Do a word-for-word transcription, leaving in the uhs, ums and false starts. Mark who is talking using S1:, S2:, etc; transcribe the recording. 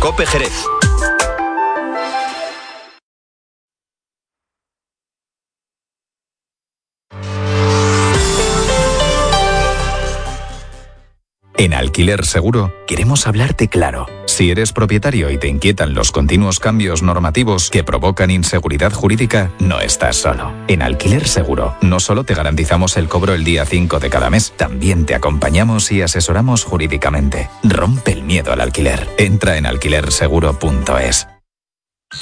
S1: COPE Jerez.
S2: En Alquiler Seguro queremos hablarte claro. Si eres propietario y te inquietan los continuos cambios normativos que provocan inseguridad jurídica, no estás solo. En Alquiler Seguro no solo te garantizamos el cobro el día cinco de cada mes, también te acompañamos y asesoramos jurídicamente. Rompe el miedo al alquiler. Entra en alquiler seguro punto es.